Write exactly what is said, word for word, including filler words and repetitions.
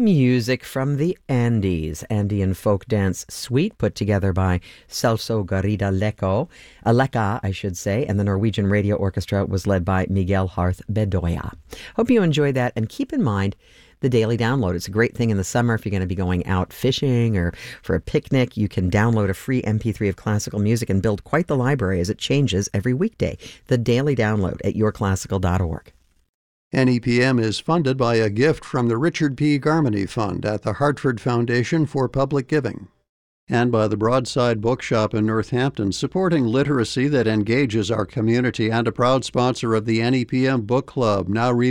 music from the Andes, Andean folk dance suite put together by Celso Garrida Leco, Aleka, I should say, and the Norwegian Radio Orchestra was led by Miguel Harth Bedoya. Hope you enjoy that, and keep in mind the daily download. It's a great thing in the summer if you're going to be going out fishing or for a picnic. You can download a free M P three of classical music and build quite the library as it changes every weekday. The daily download at your classical dot org. N E P M is funded by a gift from the Richard P. Garmany Fund at the Hartford Foundation for Public Giving, and by the Broadside Bookshop in Northampton, supporting literacy that engages our community, and a proud sponsor of the N E P M Book Club, now reading